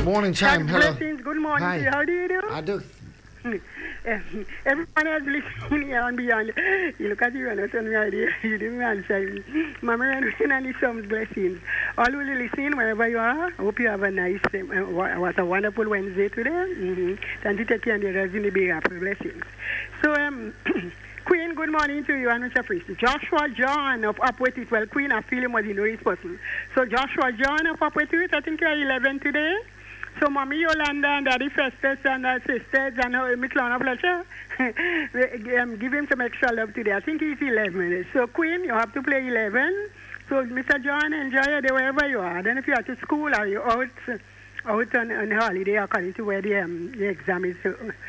Morning time. Hello. Blessings. Good morning to Hi. you. How do you do? I do. Everyone else listening here and beyond. You look at you and I tell me idea. You didn't answer me. Mama and the some blessings. All who listen wherever you are. I hope you have a nice, what a wonderful Wednesday today. And to take care of the rest in the big apple blessings. So, Queen, good morning to you and Mr. Priest. Joshua John of Up With It. Well, Queen, I feel him was his person. So, Joshua John of Up With It, I think you're 11 today. So, Mommy Yolanda and Daddy Festus and sisters and Miss Lana Fletcher, give him some extra love today. I think he's 11. So, Queen, you have to play 11. So, Mr. John, enjoy your day wherever you are. Then if you're at school or you're out on holiday according to where the exam is,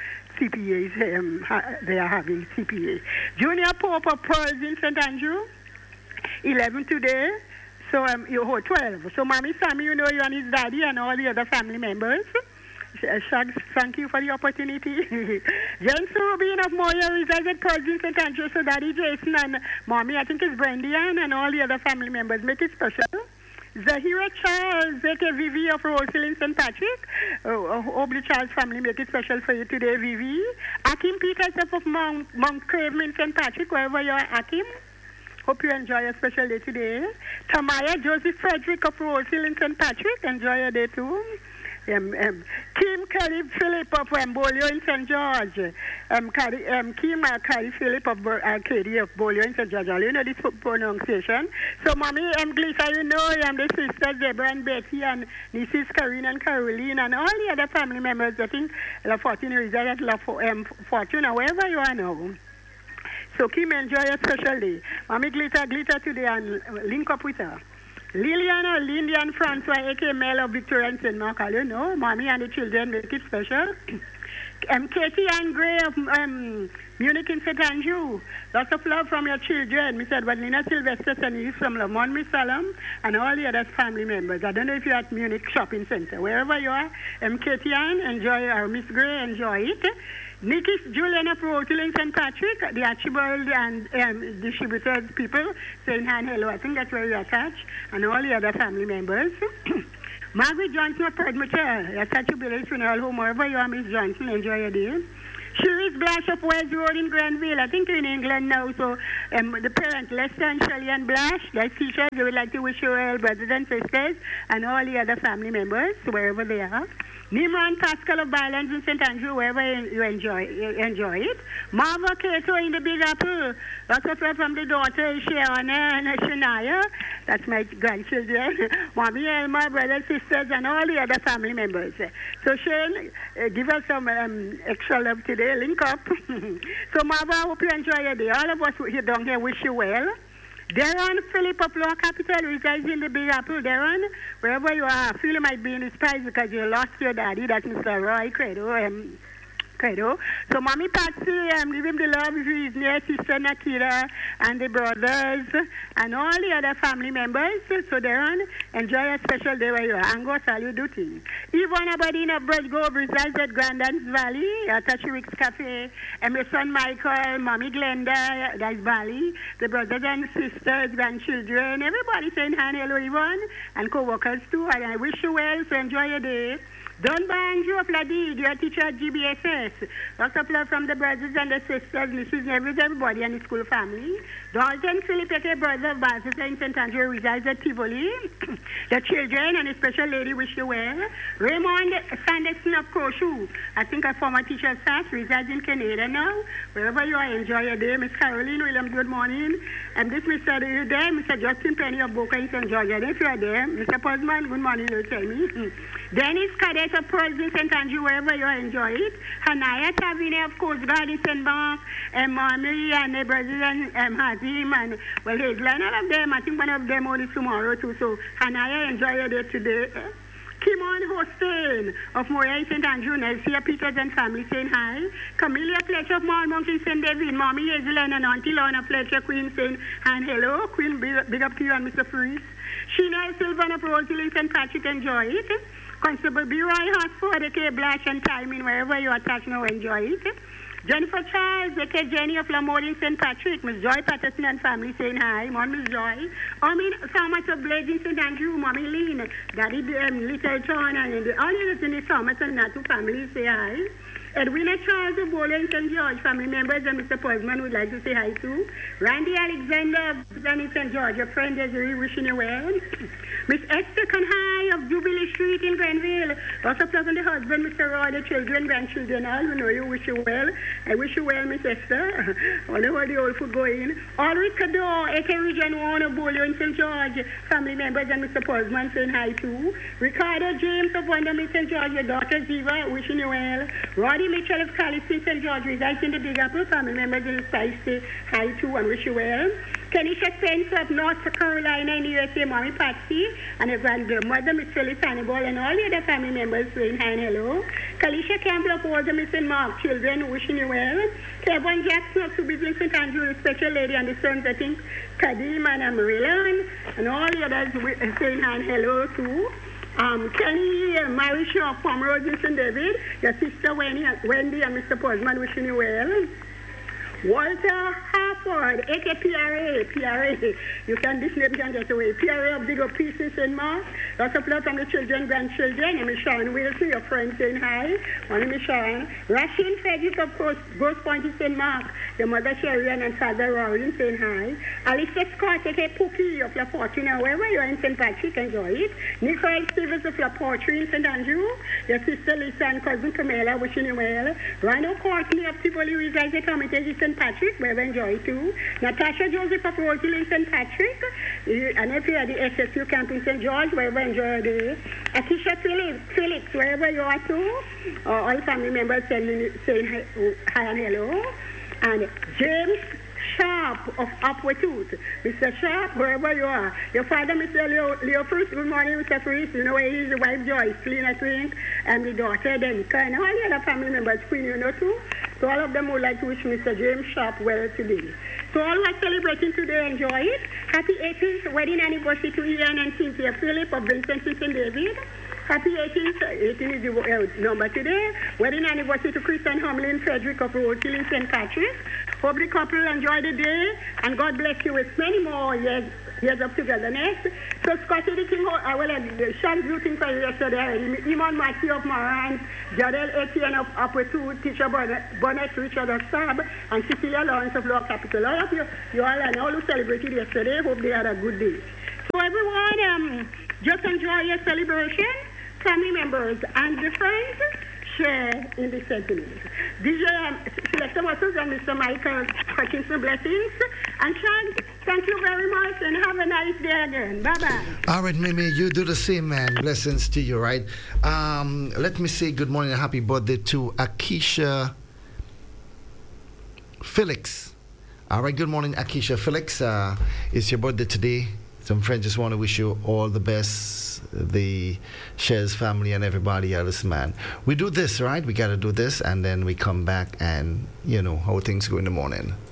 CPAs, they are having CPA. Junior Pope of Pearls in St. Andrew, 11 today. So you hold 12. So Mommy Sammy, you know you and his daddy and all the other family members. Shags, thank you for the opportunity. James Rubin of Moya resides at Pearls in St. Andrew. So Daddy Jason and Mommy, I think it's Brandy and all the other family members. Make it special. Zahira Charles, aka Vivi of Rosehill in St. Patrick. Hope the Charles family make it special for you today, Vivi. Akim Peters of Mount Craven in St. Patrick, wherever you are, Akim. Hope you enjoy a special day today. Tamaya Joseph Frederick of Rosehill in St. Patrick, enjoy your day too. Kim Kelly Philip of Bolio in St. George. Kim Kelly Philip of Arcadia of Bolio in St. George. You know this pronunciation. So, Mommy, Glisa, you know, the sisters Deborah and Betty and nieces Karine and Caroline and all the other family members. I think La Fortune reside at La Fortune or wherever you are now. So, Kim, enjoy a special day. Mommy, glitter today and link up with her. Liliana, Lindy, and Francois, a.k.a. Mel of Victoria and St. Mark, you know, Mommy and the children make it special. Katie and Gray of Munich in St. Andrew. Lots of love from your children. Miss Edwardina Sylvester and he's from Lamont, Miss Salem, and all the other family members. I don't know if you're at Munich Shopping Center. Wherever you are, Katie Ann, enjoy, or Miss Gray, enjoy it. Nikki Julian of Rosehill in St. Patrick, the Archibald and distributed people saying hi and hello. I think that's where you're attached, and all the other family members. Margaret Johnson of Perdmitter, you're such a village funeral home. Wherever you are, Miss Johnson, enjoy your day. Sharice Blash of West Road in Granville. I think you're in England now, so the parents, Lester and Shelley and Blash, their teachers, they would like to wish you well, brothers and sisters, and all the other family members, wherever they are. Nimran Pascal of Bylands in St. Andrew, wherever you enjoy it. Marva Cato in the Big Apple. Lots of love from the daughter, Shiana and Shania. That's my grandchildren. Mommy, Elma, brothers, sisters, and all the other family members. So, Shane, give us some extra love today. Link up. So, Marva, I hope you enjoy your day. All of us here down here wish you well. Darren Philip of Lower Capital resides in the Big Apple. Darren, wherever you are, I feel you might be in this prize because you lost your daddy. That's Mr. Roy Credo. So, Mommy Patsy, give him the love if he's near Sister Nakira and the brothers and all the other family members. So, Darren, enjoy a special day where you are. And go saluting. Yvonne Aberdeen of Bridggrove resides at Grandans Valley, at Tachiwick's Cafe. And my son Michael, Mommy Glenda, that's Valley. The brothers and sisters, grandchildren, everybody saying hi and hello, Yvonne, and co-workers too. And I wish you well, so enjoy your day. Don Banjo of Ladi, your teacher at GBSS. Lots of love from the brothers and the sisters, Mrs. Nevis, everybody and the school family. Dalton Philip, a brother of Balthasar in St. Andrew, resides at Tivoli. The children and a special lady wish you well. Raymond Sanderson of Croshu, I think a former teacher of SAS, resides in Canada now. Wherever you are, enjoy your day. Miss Caroline Williams, good morning. And this Mr. Are you there? Mr. Justin Penny of Boca in St. George. And if you are there, Mr. Postman, good morning, you tell me. Dennis Cadet of Pearls in St. Andrew, wherever you enjoy it. Hanaya Tavine of Coast Guard in St. Mark, and Mommy and the brothers and Hazim, and well, there's all of them. I think one of them only tomorrow too. So, Hanaya, enjoy your day today. Kimon Hostain of Moya in St. Andrew, Nelsia Peters and family saying hi. Camellia Fletcher of Malmont in St. David, Mommy Hazel and Auntie Lorna Fletcher, Queen saying hi and hello. Queen, big up to you and Mr. Freeze. Sheena Sylvan of Rosehill in St. Patrick, enjoy it. Constable B. Roy Hartford, aka Blash and Timing, wherever you attach now, enjoy it. Jennifer Charles, aka Jenny of Lamore in St. Patrick, Miss Joy Patterson and family saying hi. Mom, Miss Joy. I mean, so much of Blades in St. Andrew, Mommy Lean, Daddy Little John, and all the other in Thomas and Natu family say hi. Edwina Charles of Bowler and St. George family members and Mr. Postman would like to say hi to. Randy Alexander of St. George, your friend Desiree, wishing you well. Miss Esther Conhai of Jubilee Street in Grenville. Also pleasant the husband, Mr. Roy, the children, grandchildren, all who know you, wish you well. I wish you well, Miss Esther. I wonder where the old food going. Ulrich Cador, A.K. Region 1 of Bowler in St. George, family members and Mr. Postman saying hi to. Ricardo James of Wonder Miss St. George, your daughter Ziva, wishing you well. Roddy Mitchell of Cali St. George, resides in the Big Apple, family members in the site say hi to and wish you well. Kenisha Spence of North Carolina in the USA, Mommy Patsy, and her grandmother, Miss Phyllis Hannibal, and all the other family members saying hi and hello. Kalisha Campbell of Walter, Miss and Mark, children, wishing you well. Kevin Jackson of Subiz St. Andrew, special lady, and the sons, I think, Kadim and Amarillan, and all the others saying hi and hello too. Kenny Marisha of Pomeroy in St. David, your sister Wendy and Mr. Postman, wishing you well. Walter Harford, aka PRA. You can this name can get away. PRA of Big Up Pieces and Mark. Lots of love from the children, grandchildren. And Miss Sharon Wilson, your friend saying hi. One Miss Sharon. Rasheen Frederick of course, Grosse Point in St. Mark. Your mother Sharon and father Rory saying hi. Alicia Scott, aka Pookie of La Fortuna, wherever you are in St. Patrick, enjoy it. Nicole Stevens of La Portrait in St. Andrew. Your sister Lisa and cousin Camilla, wishing you well. Rhino Courtney of Tivoli resides at Hermitage in St. Patrick, where we enjoy too. Natasha Joseph of Rosehill in St. Patrick, and if you are the SSU camp in St. George, where we enjoy the Atisha Phillips, wherever you are too. All family members saying hi and hello. And James Sharp of Upward Tooth. Mr. Sharp, wherever you are. Your father, Mr. Leo Fruit, good morning, Mr. Fruit. You know where he is, the wife Joyce, Clean, I think, and the daughter, Danica, and all the other family members, Queen, you know too. So all of them would like to wish Mr. James Sharp well today. So all who are celebrating today, enjoy it. Happy 18th wedding anniversary to Ian and Cynthia Phillip of Vincent St. David. Happy 18th, 18 is the number today. Wedding anniversary to Christian Humlin Frederick of Rosehill in St. Patrick. Hope the couple enjoy the day, and God bless you with many more years of togetherness. So Scotty the King, Sean's rooting for you yesterday. Iman Matthew of Moran, Jadel Etienne of Upper 2, Teacher Bonnet, Richard of Sab, and Cecilia Lawrence of Law Capital. All of you all and all who celebrated yesterday, hope they had a good day. So everyone, just enjoy your celebration. Family members and the friends share in the sentiment. DJ Selector Muscles and Mr. Michael Hutchinson, blessings. And Sean, thank you very much and have a nice day again. Bye-bye. All right, Mimi, you do the same, man. Blessings to you, right? Let me say good morning and happy birthday to Akisha Felix. All right, good morning, Akisha Felix. It's your birthday today. Some friends just want to wish you all the best, the Shares family and everybody else, man. We do this, right? We got to do this, and then we come back and, you know, how things go in the morning.